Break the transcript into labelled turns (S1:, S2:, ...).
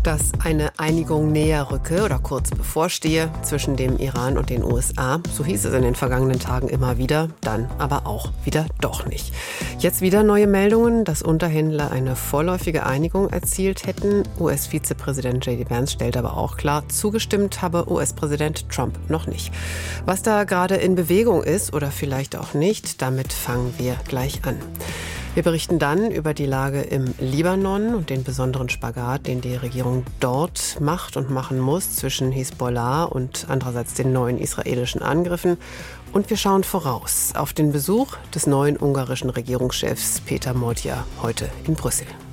S1: Dass eine Einigung näher rücke oder kurz bevorstehe zwischen dem Iran und den USA, so hieß es in den vergangenen Tagen immer wieder, dann aber auch wieder doch nicht. Jetzt wieder neue Meldungen, dass Unterhändler eine vorläufige Einigung erzielt hätten. US-Vizepräsident J.D. Vance stellt aber auch klar, zugestimmt habe US-Präsident Trump noch nicht. Was da gerade in Bewegung ist oder vielleicht auch nicht, damit fangen wir gleich an. Wir berichten dann über die Lage im Libanon und den besonderen Spagat, den die Regierung dort macht und machen muss zwischen Hisbollah und andererseits den neuen israelischen Angriffen. Und wir schauen voraus auf den Besuch des neuen ungarischen Regierungschefs Péter Módor heute in Brüssel.